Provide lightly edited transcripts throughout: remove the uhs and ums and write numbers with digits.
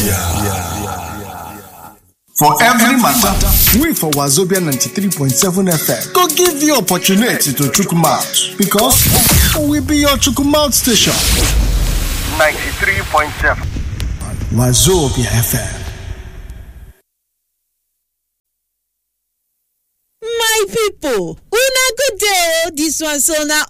For every matter, we for Wazobia 93.7 FM go give you opportunity to chook mouth because we be your chook mouth station. 93.7 Wazobia FM. My people, una good day. This one so na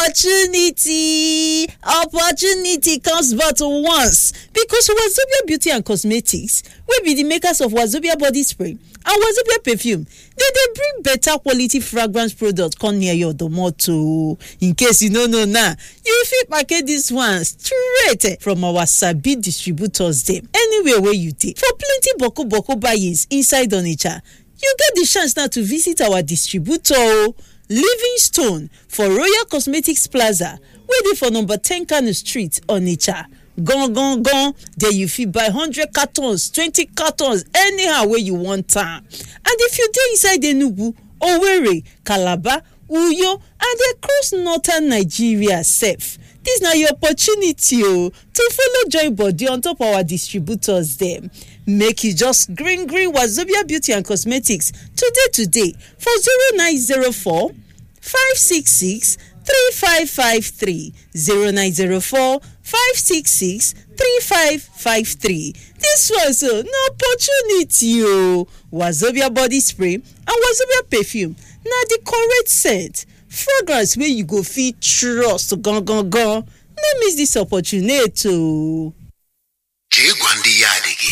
opportunity comes but once because Wazobia Beauty and Cosmetics will be the makers of Wazobia body spray and Wazobia perfume. They bring better quality fragrance products come near your domoto. In case you don't know now, you fit market this one straight from our Sabi distributors them anywhere where you take. For plenty boko buys inside Onitsha, you get the chance now to visit our distributor Livingstone for Royal Cosmetics Plaza, where they for number 10 Kano Street, Onitsha. Gone. There you fit buy 100 cartons, 20 cartons, anyhow where you want time. And if you dey inside Enugu, Owerri, Calabar, Uyo, and across northern Nigeria safe, this na your opportunity to follow join body on top our distributors them. Make you just green Wazobia Beauty and Cosmetics today for 0904 566 3553 0904 566 3553. This was an opportunity. Wazobia body spray and Wazobia perfume. Now the correct scent, fragrance where you go feel trust. Go. Don't miss this opportunity. Jegwandi yadigi.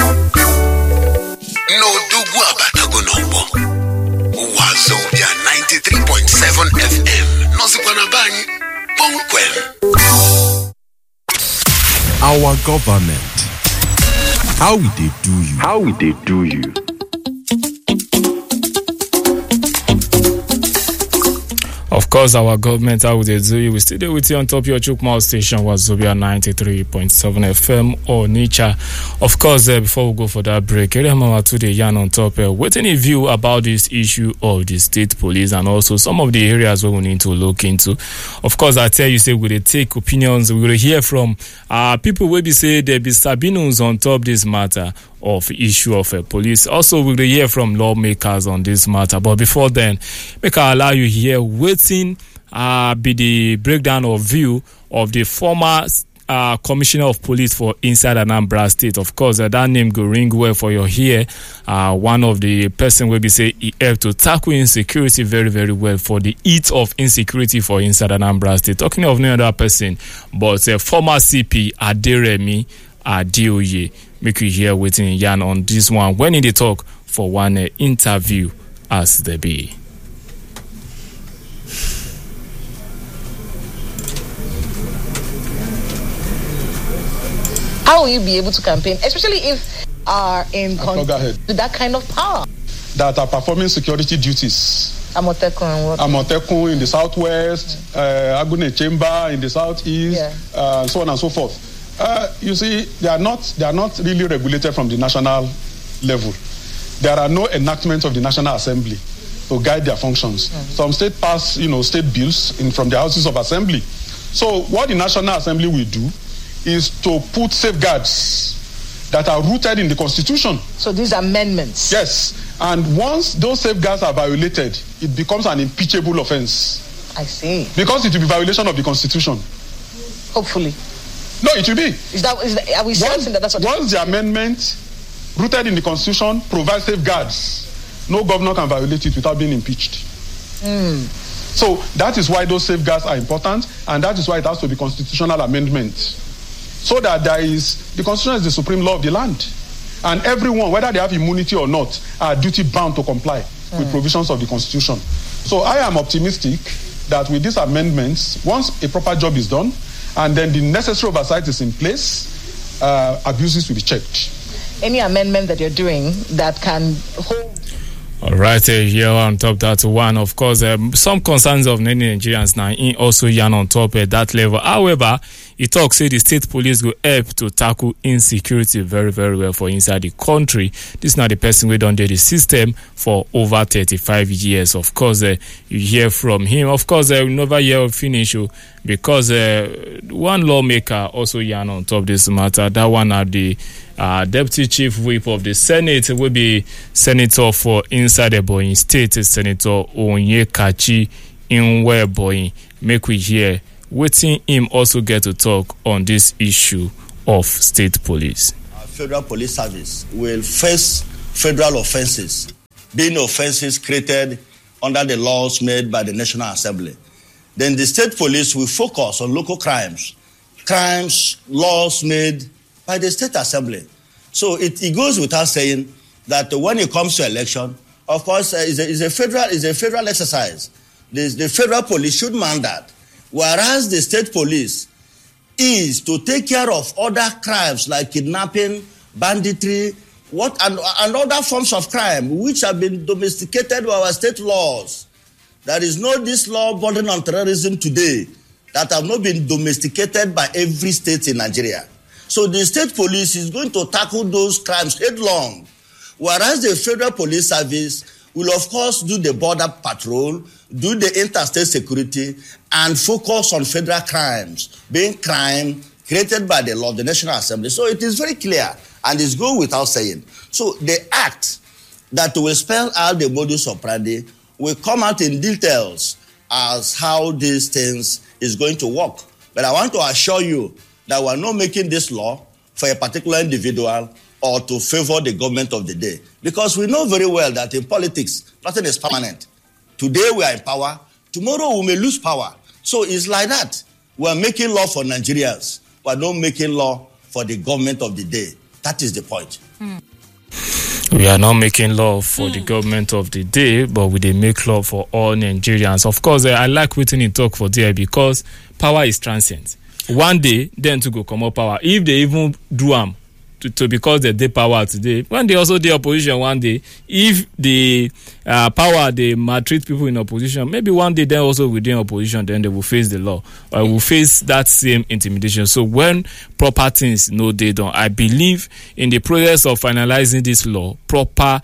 No dugu abatago nombo. Wazobia 93.7 FM. Nozikwana bani. Bonkwem. Our government. How we dey do you? Of course, our government, how would they do you? We still there with you on top of your Chukmau station, Wazobia 93.7 FM or Onitsha. Of course, before we go for that break, Mama today yarn on top. Waiting a view about this issue of the state police and also some of the areas where we need to look into. Of course, I tell you, say we will take opinions. We will hear from people where we say there be Sabinos on top this matter of issue of police. Also, we will hear from lawmakers on this matter. But before then, make I allow you here waiting be the breakdown of view of the former commissioner of police for inside Anambra State. Of course, that name go ring well for your ear. One of the person will be say he helped to tackle insecurity very, very well for the heat of insecurity for inside Anambra State. Talking of no other person, but former CP Aderemi Adeoye. Make you hear waiting yarn on this one when in the talk for one interview as they be. How will you be able to campaign, especially if are in contact with that kind of power? That are performing security duties. Amotekun and what? Amotekun in the southwest, Agune Chamber in the southeast, so on and so forth. You see, they are not really regulated from the national level. There are no enactments of the National Assembly to guide their functions. Some state pass, state bills from the houses of assembly. So what the National Assembly will do is to put safeguards that are rooted in the Constitution. So these amendments? Yes. And once those safeguards are violated, it becomes an impeachable offense. I see. Because it will be violation of the Constitution. Hopefully. No, it will be. Are we certain that that's what? Once the amendment rooted in the Constitution provides safeguards, no governor can violate it without being impeached. So that is why those safeguards are important, and that is why it has to be constitutional amendment. So that the Constitution is the supreme law of the land. And everyone, whether they have immunity or not, are duty bound to comply with provisions of the Constitution. So I am optimistic that with these amendments, once a proper job is done, and then the necessary oversight is in place, abuses will be checked. Any amendment that you're doing that can hold. All right, here on top that one, of course, some concerns of many Nigerians now also yarn on top at that level. However, He talks say the state police go help to tackle insecurity very, very well for inside the country. This is not the person we done the system for over 35 years. Of course, you hear from him. Of course, we never hear finish because one lawmaker also yarn on top of this matter. That one are the Deputy Chief Whip of the Senate will be Senator for inside Ebonyi State, Senator Onyekachi Inwe-Ebonyi. Make we hear waiting him also get to talk on this issue of state police. Our federal police service will face federal offenses, being offenses created under the laws made by the National Assembly. Then the state police will focus on local crimes, laws made by the state assembly. So it goes without saying that when it comes to election, of course, is a federal exercise. The federal police should man that, whereas the state police is to take care of other crimes like kidnapping, banditry, and other forms of crime which have been domesticated by our state laws. There is no this law bordering on terrorism today that have not been domesticated by every state in Nigeria. So the state police is going to tackle those crimes headlong, whereas the federal police service will, of course, do the border patrol, do the interstate security, and focus on federal crimes, being crime created by the law of the National Assembly. So it is very clear, and it's go without saying. So the act that will spell out the modus operandi will come out in details as how these things is going to work. But I want to assure you that we're not making this law for a particular individual or to favor the government of the day. Because we know very well that in politics, nothing is permanent. Today we are in power, tomorrow we may lose power. So it's like that. We're making law for Nigerians. We're not making law for the government of the day. That is the point. We are not making law for the government of the day, but we dey make law for all Nigerians. Of course, I like wetin he talk for there because power is transient. One day, then to go come up power. If they even do am to because they dey power today, when they also dey opposition one day, if the power they maltreat people in opposition, maybe one day then also within opposition, then they will face the law or will face that same intimidation. So when proper things no dey done, I believe in the process of finalizing this law, proper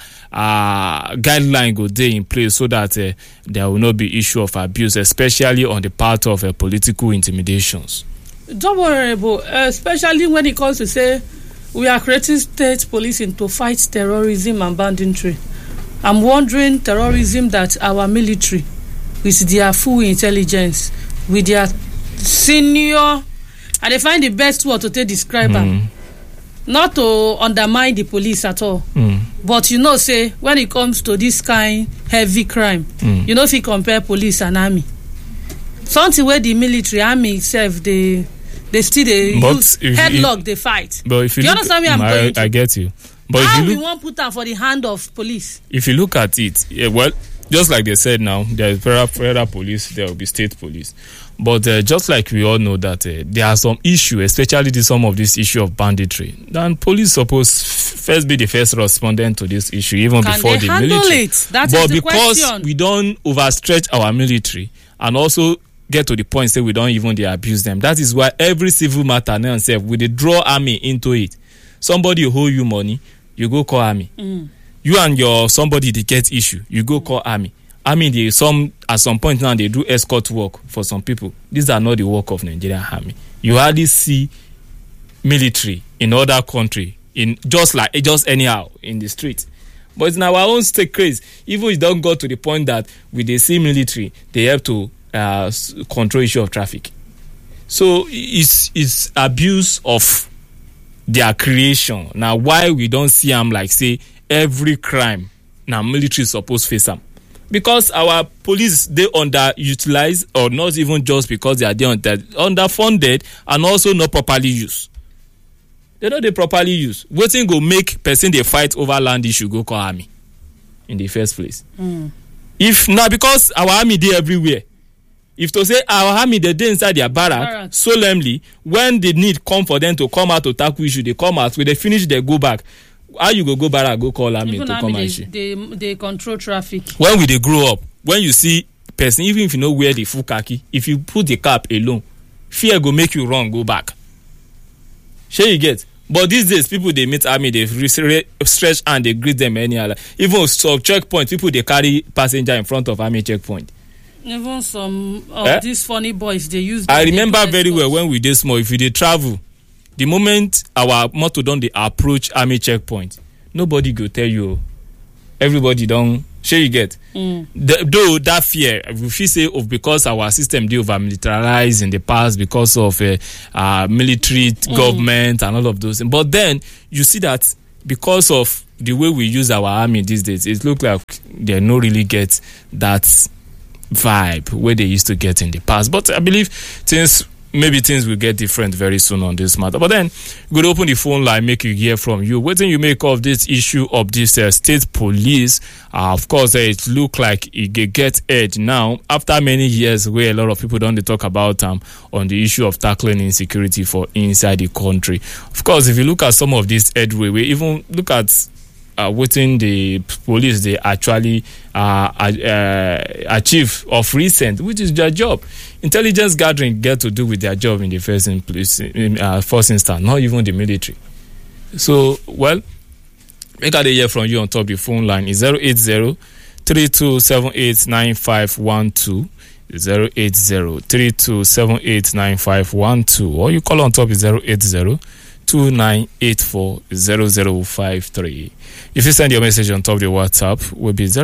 guideline go dey in place so that there will not be issue of abuse, especially on the part of political intimidations. Don't worry, especially when it comes to say we are creating state policing to fight terrorism and banditry. I'm wondering terrorism that our military, with their full intelligence, with their senior, and they find the best word to describe them, not to undermine the police at all. But you know, say when it comes to this kind heavy crime, you know, if you compare police and army, something where the military army itself they still use headlock they fight. But if you understand me, I get you. But how we won't put that for the hand of police? If you look at it, well, just like they said now, there is federal police, there will be state police. But just like we all know that there are some issues, especially some of this issue of banditry, then police supposed first be the first respondent to this issue, even before the military. That but is the because question. We don't overstretch our military and also get to the point say we don't even abuse them. That is why every civil matter now itself, we dey draw army into it. Somebody owe you money, you go call army. You and your somebody they get issue, you go call army. Army at some point now they do escort work for some people. These are not the work of Nigerian army. You hardly see military in other country in just anyhow in the street. But in our own state case, even it don't go to the point that with the see military, they have to control issue of traffic. So it's abuse of their creation. Now why we don't see them like say every crime now military supposed face them? Because our police they underutilized, or not even just because they are underfunded and also not properly used. They don't properly use. Waiting go make person they fight over land issue go call army in the first place. If not because our army they everywhere. If to say our army they dey inside their barrack solemnly, when the need come for them to come out to tackle issue, they come out. When they finish, they go back. How you go barrack, go call army to come issue? They control traffic. When we they grow up, when you see person, even if you know wear the full khaki, if you put the cap alone, fear go make you run go back. Shey you get? But these days people dey meet army, dey stretch hand, dey greet them anyhow. Even some checkpoint, people dey carry passenger in front of army checkpoint. Even some of these funny boys dey use. I remember very well when we dey small, if you dey travel, the moment our motor don dey approach army checkpoint, nobody go tell you. Everybody don. Shey you get? Though that fear, we feel say because our system dey over militarized in the past because of military government and all of those things. But then you see that because of the way we use our army these days, it look like they no really get that vibe where they used to get in the past. But I believe things will get different very soon on this matter. But then we could open the phone line, make you hear from you. What do you make of this issue of this state police? Of course, it look like it get edge now after many years where a lot of people don't talk about on the issue of tackling insecurity for inside the country. Of course, if you look at some of this headway, we even look at within the police they actually achieve of recent, which is their job. Intelligence gathering get to do with their job in the first instance, not even the military. So, well, make I hear from you on top the phone line is 080-3278-9512, 080-3278-9512, or you call on top is 080-2984-0053. If you send your message on top of the WhatsApp, will be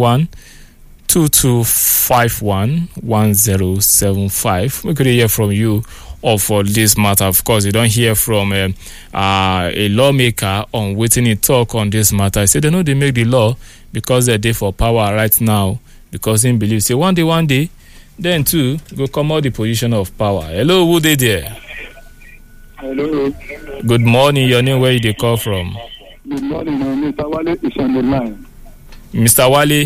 091-2251-1075. We could hear from you or for this matter. Of course, you don't hear from a lawmaker on waiting in talk on this matter. I say they know they make the law because they're there for power right now, because they believe say one day, then too go come out the position of power. Hello, who they there? Hello. Good morning. Your name, where you call from? Good morning. Mr. Wale is on the line. Mr. Wale?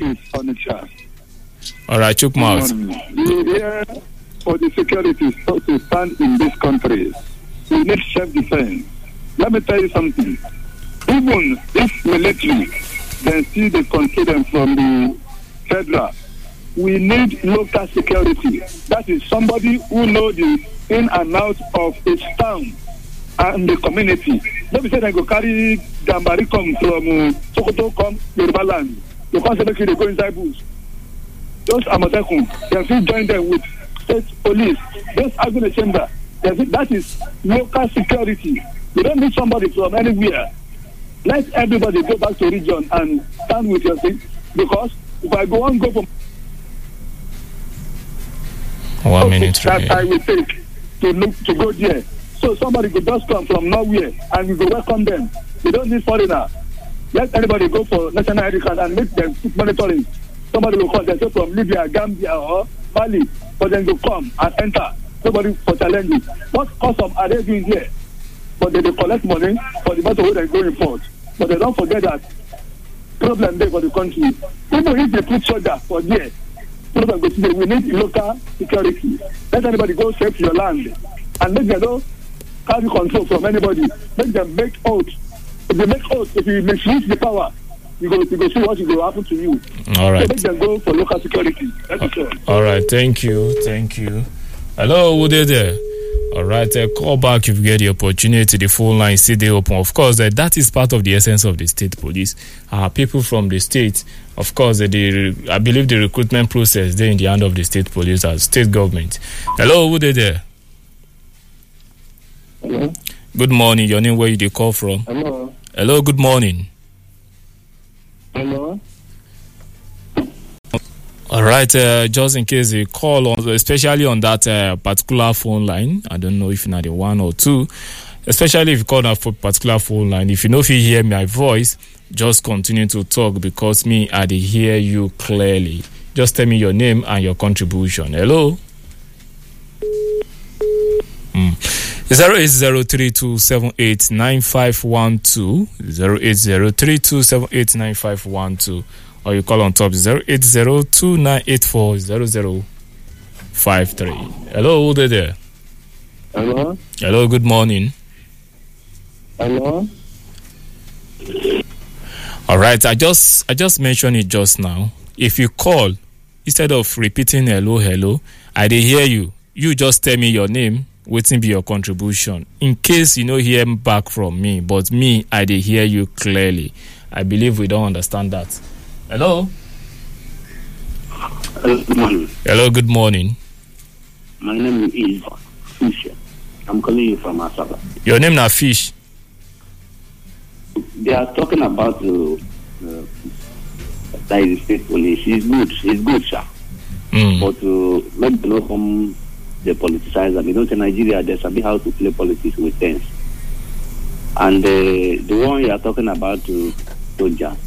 All right, chook mouth. The air for the security to stand in this country, we need self-defense. Let me tell you something. Even if military, then see the control from the federal, we need local security. That is somebody who knows the in and out of its town and the community. Let me say they go carry Gambari come from Sokoto come Yoruba land. They can't say they go inside bush. Those Amotekun, they still join them with state police. Those Agune chamber, that is local security. You don't need somebody from anywhere. Let everybody go back to region and stand with your thing. Because if I go on go for 1 minute that I will take to go there. So somebody could just come from nowhere and we go welcome them. We don't need foreigner. Let anybody go for national ID card and make them monitoring. Somebody will call them, say from Libya, Gambia, or Mali, for them to come and enter. Nobody for challenges. What custom are they doing here? But they collect money for the motor they go import. But they don't forget that problem there for the country. Even if they put soldier for there, problem go today. We need local security. Let anybody go save your land and make them don't carry control from anybody. Make them make oath. If they make oath, if you misuse the power, you go see what will happen to you. All right. So make them go for local security. That's all. All right. Thank you. Hello, who there? All right, call back if you get the opportunity. The phone line is still open. Of course, that is part of the essence of the state police. People from the state, of course, I believe the recruitment process there in the hand of the state police as state government. Hello, who there? Hello. Good morning. Your name, where you call from? Hello. Hello, good morning. Hello. All right, just in case you call on, especially on that particular phone line, I don't know if you're not the one or two, especially if you call that particular phone line. If you know if you hear my voice, just continue to talk because me, I hear you clearly. Just tell me your name and your contribution. Hello? 08032789512, 08032789512. Or you call on top 08029840053. Hello, who there? Hello. Hello, good morning. Hello. All right, I just mentioned it just now. If you call, instead of repeating hello, I did hear you. you just tell me your name, wetin be your contribution. In case you no hear back from me, but me, I dey hear you clearly. I believe we don't understand that. Hello? Good morning. Hello, good morning. My name is Fish. I'm calling you from Asaba. Your name na Fish? They are talking about the state police. It's good, sir. But maybe not from the politicizers. You know, in Nigeria, there's a bit how to play politics with things. And the one you are talking about, soldiers,